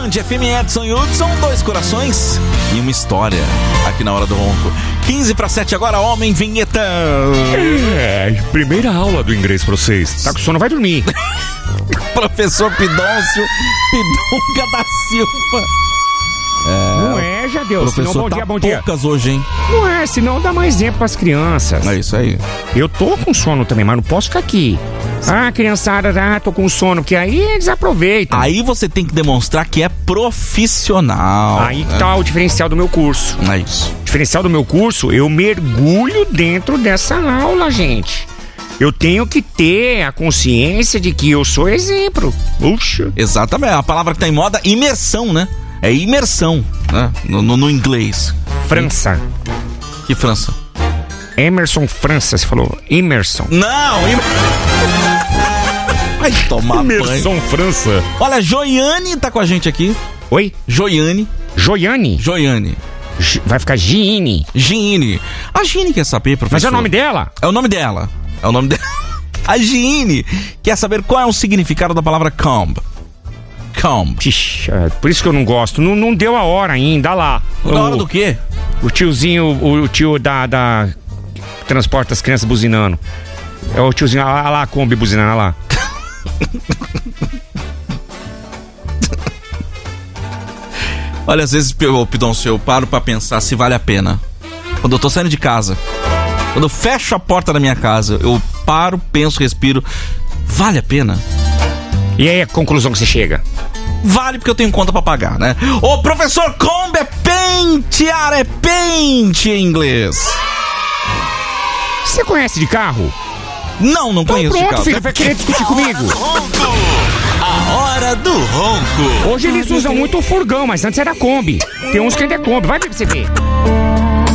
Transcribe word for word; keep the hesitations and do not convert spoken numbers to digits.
Band F M, Edson e Hudson, dois corações e uma história aqui na Hora do Ronco. quinze para sete agora, homem, vinheta. É, primeira aula do inglês pra vocês. Tá com sono, vai dormir. Professor Pidôncio Pidonga da Silva. É, não é, já deu. Professor, senão, bom tá dia, bom dia. poucas hoje, hein? Não é, senão dá mais tempo pras crianças. É isso aí. Eu tô com sono também, mas não posso ficar aqui. Ah, criançada, ah, tô com sono, porque aí eles aproveitam. Aí você tem que demonstrar que é profissional. Aí né? tá o diferencial do meu curso. É isso. O diferencial do meu curso, eu mergulho dentro dessa aula, gente. Eu tenho que ter a consciência de que eu sou exemplo. Puxa. Exatamente, a palavra que tá em moda, imersão, né? É imersão, né? No, no, no inglês. França. Que França? Emerson França, você falou Emerson. Não, im... Vai tomar Emerson banho. França. Olha, Joiane tá com a gente aqui. Oi? Joiane. Joiane? Joiane. G- Vai ficar Giine. Giine. A Giine quer saber, professor. Mas é o nome dela? É o nome dela. É o nome dela. A Giine quer saber qual é o significado da palavra comb. Comb. Ixi, é por isso que eu não gosto. Não, não deu a hora ainda, olha lá. Na o, hora do quê? O tiozinho, o, o tio da, da... transporta as crianças buzinando. É o tiozinho, olha lá a Kombi buzinando, olha lá. Olha, às vezes, Pidoncio, eu paro pra pensar se vale a pena. Quando eu tô saindo de casa, quando eu fecho a porta da minha casa, eu paro, penso, respiro. Vale a pena? E aí a conclusão que você chega? Vale, porque eu tenho conta pra pagar, né? Ô, professor, comb é pentear, é pente em inglês. Você conhece de carro? Não, não Então conheço pronto, de carro. filho, vai querer discutir comigo. A Hora do Ronco. Hoje eles usam muito o furgão, mas antes era Kombi. Tem uns que ainda é Kombi, vai ver pra você ver.